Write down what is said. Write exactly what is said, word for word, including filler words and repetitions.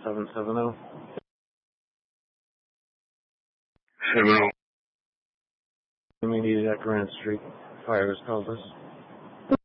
seven seven zero. seven zero. Immediate at Grant Street. Fire was called us.